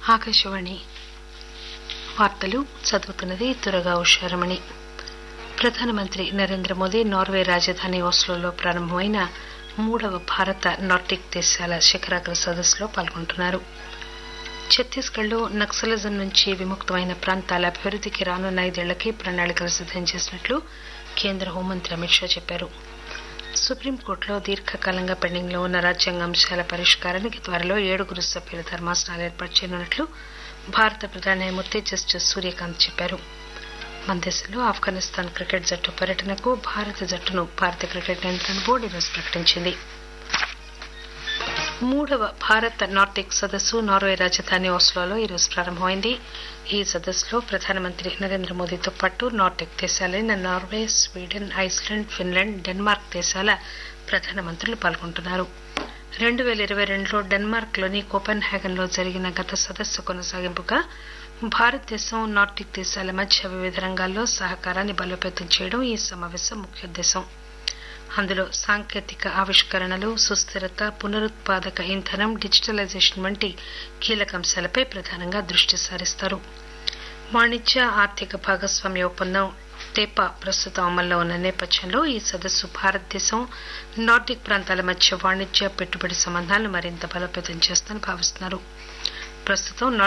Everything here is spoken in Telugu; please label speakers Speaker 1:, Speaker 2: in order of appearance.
Speaker 1: ఆకాశవాణి వార్తలు చదువుతున్నది దుర్గా ఉషారమణి. ప్రధానమంత్రి నరేంద్ర మోదీ నార్వే రాజధాని ఓస్లోలో ప్రారంభమైన 3వ భారత నార్డిక్ దేశాల శిఖరాగ్ర సదస్సులో పాల్గొంటున్నారు. ఛత్తీస్గఢ్లో నక్సలిజం నుంచి విముక్తమైన ప్రాంతాల అభివృద్దికి రానున్న 5 ఏళ్లకి ప్రణాళికలు సిద్దం చేసినట్లు కేంద్ర హోంమంత్రి అమిత్ షా చెప్పారు. సుప్రీంకోర్టులో దీర్ఘకాలంగా పెండింగ్లో ఉన్న రాజ్యాంగ అంశాల పరిష్కారానికి త్వరలో 7 సభ్యుల ధర్మాసనాలు ఏర్పాటు చేయనున్నట్లు భారత ప్రధాన న్యాయమూర్తి జస్టిస్ సూర్యకాంత్ చెప్పారు. మన దేశంలో ఆఫ్ఘనిస్తాన్ క్రికెట్ జట్టు పర్యటనకు భారత జట్టును భారత క్రికెట్ నియంత్రణ బోర్డు ఈరోజు ప్రకటించింది. 3వ భారత నార్డిక్ సదస్సు నార్వే రాజధాని ఓస్లోలో ఈరోజు ప్రారంభమైంది. ఈ సదస్సులో ప్రధానమంత్రి నరేంద్ర మోదీతో పాటు Nordic దేశాలైన Norway, Sweden, Iceland, Finland, Denmark దేశాల ప్రధానమంత్రులు పాల్గొంటున్నారు. 2022లో డెన్మార్క్లోని కోపెన్ హ్యాగన్లో జరిగిన గత సదస్సు కొనసాగింపుగా భారతదేశం, నార్డిక్ దేశాల మధ్య వివిధ రంగాల్లో సహకారాన్ని బలోపేతం చేయడం ఈ సమావేశం ముఖ్యోద్దేశం. అందులో సాంకేతిక ఆవిష్కరణలు, సుస్థిరత, పునరుత్పాదక ఇంధనం, డిజిటలైజేషన్ వంటి కీలక అంశాలపై ప్రధానంగా దృష్టి సారిస్తారు. వాణిజ్య ఆర్థిక భాగస్వామ్య ఒప్పందం టేపా ప్రస్తుతం అమల్లో ఉన్న నేపథ్యంలో ఈ సదస్సు భారతదేశం, నార్డిక్ ప్రాంతాల మధ్య వాణిజ్య, పెట్టుబడి సంబంధాలను మరింత బలోపేతం చేస్తుందని భావిస్తున్నారు. ప్రస్తుతం